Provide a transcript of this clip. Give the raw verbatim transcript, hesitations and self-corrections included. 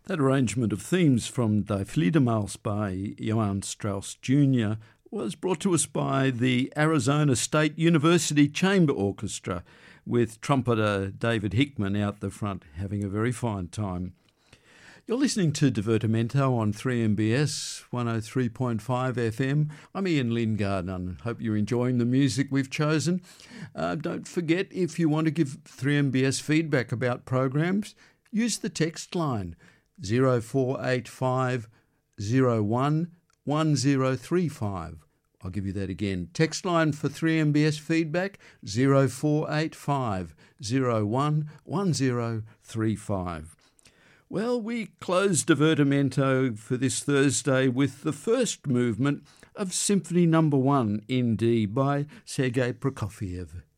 That arrangement of themes from Die Fledermaus by Johann Strauss Junior was brought to us by the Arizona State University Chamber Orchestra, with trumpeter David Hickman out the front having a very fine time. You're listening to Divertimento on three M B S one oh three point five F M. I'm Ian Lingard and I hope you're enjoying the music we've chosen. Uh, don't forget, if you want to give three M B S feedback about programs, use the text line zero four eight five zero one one zero three five. I'll give you that again. Text line for three M B S feedback, zero four eight five zero one one zero three five. Well, we close Divertimento for this Thursday with the first movement of Symphony Number One in D by Sergei Prokofiev.